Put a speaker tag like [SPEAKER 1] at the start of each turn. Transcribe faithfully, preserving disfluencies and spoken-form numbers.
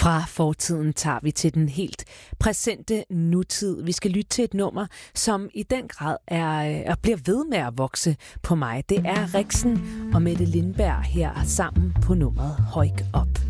[SPEAKER 1] Fra fortiden tager vi til den helt præsente nutid. Vi skal lytte til et nummer, som i den grad er, er bliver ved med at vokse på mig. Det er Rexen og Mette Lindberg her sammen på nummeret Højk op.